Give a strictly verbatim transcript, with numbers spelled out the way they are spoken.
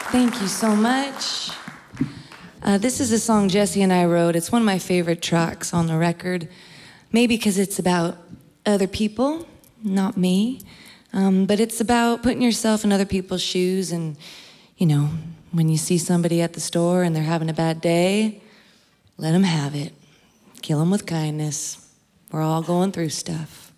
Thank you so much. Uh, this is a song Jesse and I wrote. It's one of my favorite tracks on the record, maybe because it's about other people, not me. Um, but it's about putting yourself in other people's shoes and, you know, when you see somebody at the store and they're having a bad day, let them have it. Kill them with kindness. We're all going through stuff.